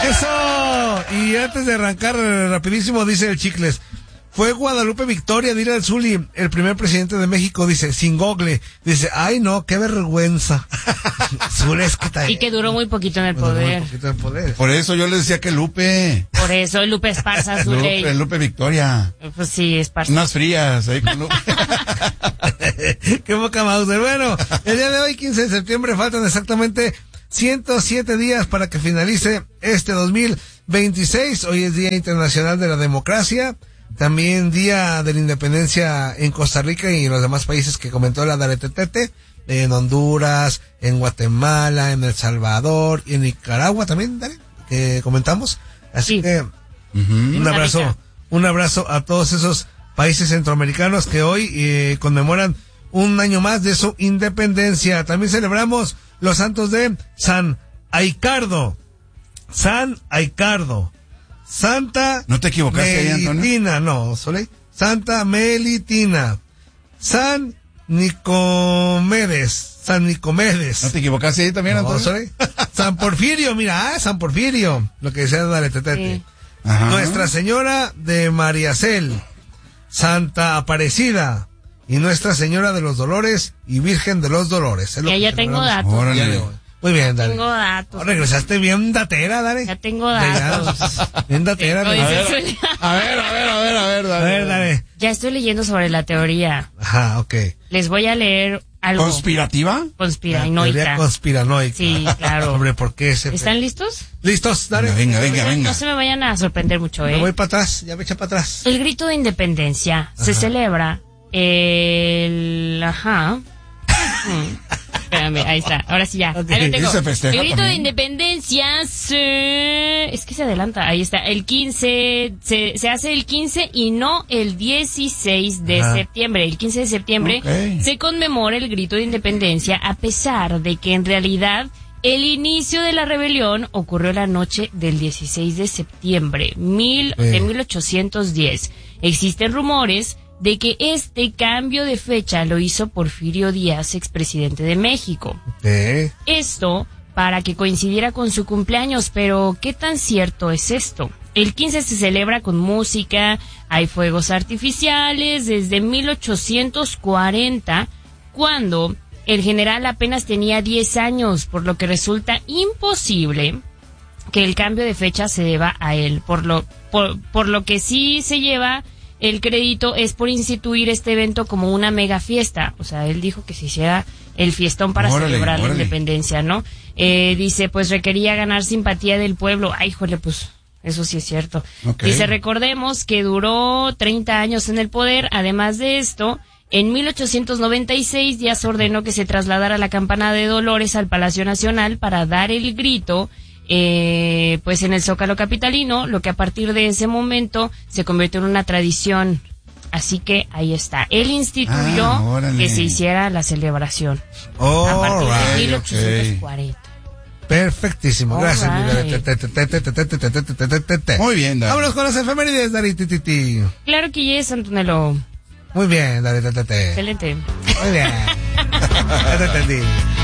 ¡Eso! Y antes de arrancar rapidísimo, dice el Chicles. Fue Guadalupe Victoria, dile al Zuli, el primer presidente de México, dice, sin gogle. Dice, ay no, qué vergüenza. Zuli es que está. Y que duró muy poquito en el poder. Por eso yo le decía que Lupe. Por eso Lupe Esparza, Zuli. Lupe Victoria. Pues sí, Esparza. Unas frías ahí con Lupe. Qué boca Mauser. Bueno, el día de hoy, 15 de septiembre, faltan exactamente 107 días para que finalice este 2026. Hoy es Día Internacional de la Democracia. También Día de la Independencia en Costa Rica y en los demás países que comentó la Daretetete, en Honduras, en Guatemala, en El Salvador y en Nicaragua también, Dare, que comentamos. Así que un abrazo a todos esos países centroamericanos que hoy conmemoran un año más de su independencia. También celebramos los santos de San Aicardo. Santa ¿No te equivocaste ahí, Antonio? Melitina, no, Soleil. Santa Melitina. San Nicomedes. ¿No te equivocaste ahí también, Antonio? No, Soleil. San Porfirio, mira, San Porfirio. Lo que decía Dale Tetete. Sí. Nuestra Señora de Mariacel. Santa Aparecida. Y Nuestra Señora de los Dolores y Virgen de los Dolores. Ya tengo datos. Órale. Muy bien, Dale. Tengo datos. Regresaste bien datera, Dale. Ya tengo datos. Bien datera. Tengo, dice A ver, Dale. Ya estoy leyendo sobre la teoría. Ajá, ok. Les voy a leer algo. ¿Conspirativa? Teoría Conspiranoica. conspiranoica. Sí, claro. Hombre, ¿por qué ese? ¿Están listos? ¿Listos? Dale. Venga. No se me vayan a sorprender mucho, Me voy para atrás, ya me echa para atrás. El grito de independencia se celebra el... Espérame, ahí está. Ahora sí ya. Okay. Ahí lo tengo. ¿Y se festeja El grito de también? independencia es que se adelanta. Ahí está. El 15 se hace el 15 y no el 16 de septiembre. El 15 de septiembre se conmemora el grito de independencia, a pesar de que en realidad el inicio de la rebelión ocurrió la noche del 16 de septiembre de 1810. Existen rumores de que este cambio de fecha lo hizo Porfirio Díaz, expresidente de México. Esto para que coincidiera con su cumpleaños, pero ¿qué tan cierto es esto? El 15 se celebra con música, hay fuegos artificiales desde 1840, cuando el general apenas tenía 10 años, por lo que resulta imposible que el cambio de fecha se deba a él, por lo que sí se lleva el crédito es por instituir este evento como una mega fiesta. O sea, él dijo que se hiciera el fiestón para celebrar la independencia, ¿no? Dice, pues requería ganar simpatía del pueblo. Ay, híjole, pues eso sí es cierto. Dice, recordemos que duró 30 años en el poder. Además de esto, en 1896 Díaz ordenó que se trasladara la campana de Dolores al Palacio Nacional para dar el grito pues en el Zócalo capitalino, lo que a partir de ese momento se convirtió en una tradición. Así que ahí está. Él instituyó que se hiciera la celebración a partir de 1840. Perfectísimo, gracias. Muy bien, Dale. Vámonos con las efemérides, Dari Tititi. Claro que yes, Antonello. Muy bien, Dari. Excelente. Muy bien. Ya te entendí.